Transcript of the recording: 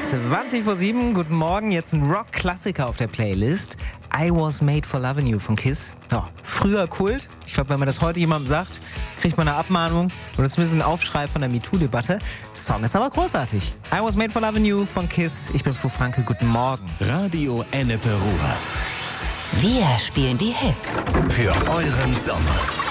20:07, guten Morgen. Jetzt ein Rock-Klassiker auf der Playlist. I Was Made for Lovin' You von Kiss. Ja, früher Kult. Ich glaube, wenn man das heute jemandem sagt, kriegt man eine Abmahnung oder zumindest einen Aufschrei von der MeToo-Debatte. Song ist aber großartig. I Was Made for Lovin' You von Kiss. Ich bin Flo Franke, guten Morgen. Radio Ennepe Ruhr. Wir spielen die Hits Für euren Sommer.